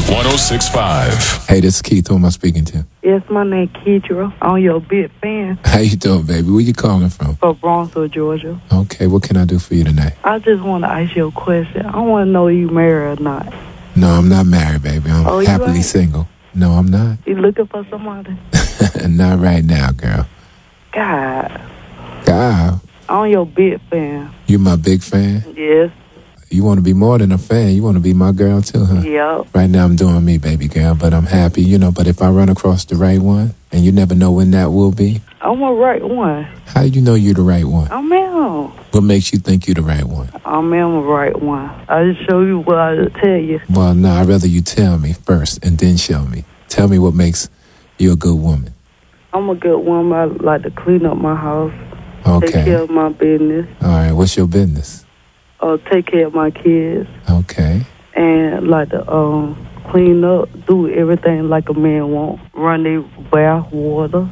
1065. Hey, this is Keith. Who am I speaking to? Yes, my name Keitra. I'm your big fan. How you doing, baby? Where you calling from? From Bronxville, Georgia. Okay, what can I do for you tonight? I just want to ask you a question. I want to know you married or not. No, I'm not married, baby. I'm happily single. No, I'm not. You looking for somebody? Not right now, girl. God. I'm your big fan. You my big fan? Yes. You want to be more than a fan. You want to be my girl too, huh? Yep. Right now I'm doing me, baby girl, but I'm happy, but if I run across the right one, and you never know when that will be. I'm the right one. How do you know you're the right one? I'm in. What makes you think you're the right one? I'm in the right one. I just show you what I tell you. Well, no, I'd rather you tell me first and then show me. Tell me what makes you a good woman. I'm a good woman. I like to clean up my house. Okay. Take care of my business. All right, what's your business? Take care of my kids. Okay. And like to clean up, do everything like a man want. Run their bath water.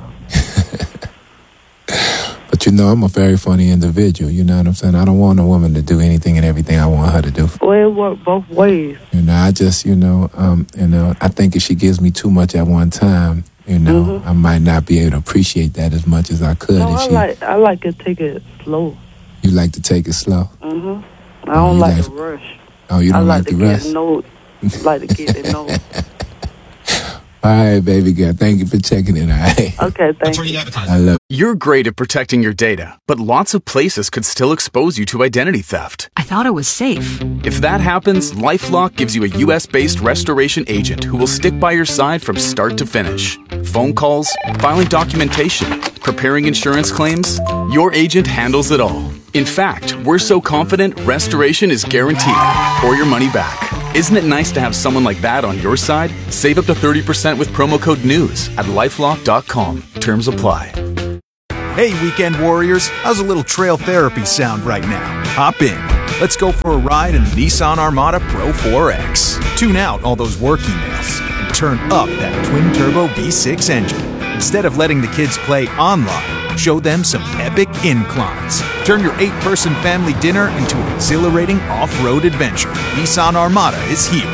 But I'm a very funny individual, you know what I'm saying? I don't want a woman to do anything and everything I want her to do. Well, it works both ways. I just, I think if she gives me too much at one time, I might not be able to appreciate that as much as I could. No, I like to take it slow. You like to take it slow? I don't like to rush. Oh, you don't like to rush? I like to get it known. All right, baby girl. Thank you for checking in, all right? Okay, thank you. I love You're great at protecting your data, but lots of places could still expose you to identity theft. I thought it was safe. If that happens, LifeLock gives you a U.S.-based restoration agent who will stick by your side from start to finish. Phone calls, filing documentation, preparing insurance claims, your agent handles it all. In fact, we're so confident restoration is guaranteed or your money back. Isn't it nice to have someone like that on your side? Save up to 30% with promo code NEWS at LifeLock.com. Terms apply. Hey, weekend warriors, how's a little trail therapy sound right now? Hop in. Let's go for a ride in the Nissan Armada Pro 4X. Tune out all those work emails and turn up that twin-turbo V6 engine. Instead of letting the kids play online, show them some epic inclines. Turn your 8-person family dinner into an exhilarating off-road adventure. Nissan Armada is here.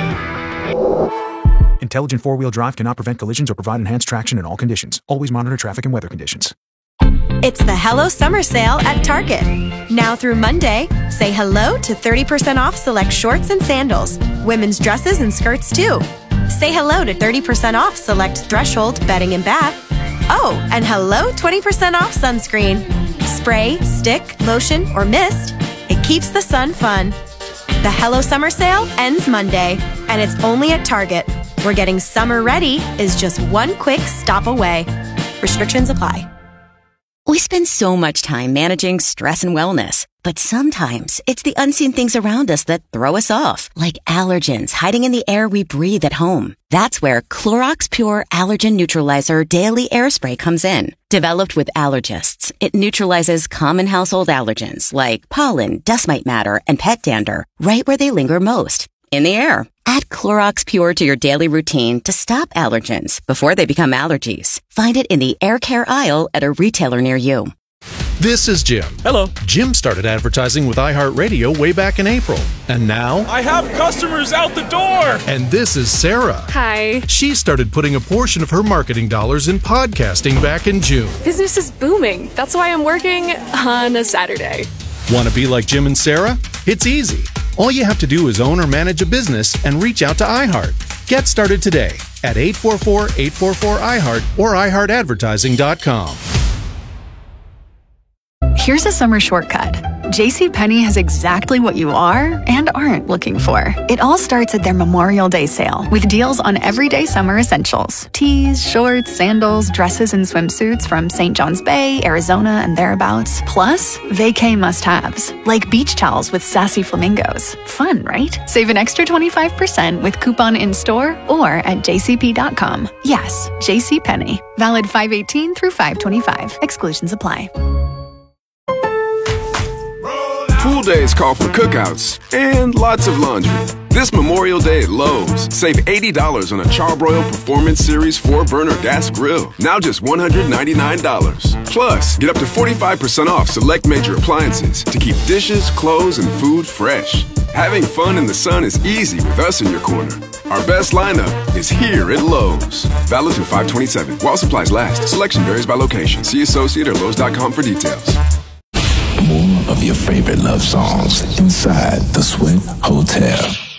Intelligent four-wheel drive cannot prevent collisions or provide enhanced traction in all conditions. Always monitor traffic and weather conditions. It's the Hello Summer Sale at Target. Now through Monday, say hello to 30% off select shorts and sandals. Women's dresses and skirts too. Say hello to 30% off select Threshold bedding and bath. Oh, and hello 20% off sunscreen. Spray, stick, lotion, or mist. It keeps the sun fun. The Hello Summer Sale ends Monday, and it's only at Target, where getting summer ready is just one quick stop away. Restrictions apply. We spend so much time managing stress and wellness, but sometimes it's the unseen things around us that throw us off, like allergens hiding in the air we breathe at home. That's where Clorox Pure Allergen Neutralizer Daily Air Spray comes in. Developed with allergists, it neutralizes common household allergens like pollen, dust mite matter, and pet dander right where they linger most, in the air. Add Clorox Pure to your daily routine to stop allergens before they become allergies. Find it in the air care aisle at a retailer near you. This is Jim. Hello. Jim started advertising with iHeartRadio way back in April. And now... I have customers out the door! And this is Sarah. Hi. She started putting a portion of her marketing dollars in podcasting back in June. Business is booming. That's why I'm working on a Saturday. Want to be like Jim and Sarah? It's easy. All you have to do is own or manage a business and reach out to iHeart. Get started today at 844-844-iHeart or iHeartAdvertising.com. Here's a summer shortcut. JCPenney has exactly what you are and aren't looking for. It all starts at their Memorial Day sale with deals on everyday summer essentials. Tees, shorts, sandals, dresses, and swimsuits from St. John's Bay, Arizona, and thereabouts. Plus, vacay must-haves, like beach towels with sassy flamingos. Fun, right? Save an extra 25% with coupon in-store or at jcp.com. Yes, JCPenney. Valid 5/18 through 5/25. Exclusions apply. Pool days call for cookouts and lots of laundry. This Memorial Day at Lowe's, save $80 on a Charbroil Performance Series 4-burner gas grill. Now just $199. Plus, get up to 45% off select major appliances to keep dishes, clothes, and food fresh. Having fun in the sun is easy with us in your corner. Our best lineup is here at Lowe's. Valid through 5/27. While supplies last. Selection varies by location. See associate or Lowe's.com for details. More of your favorite love songs inside the Sweat Hotel.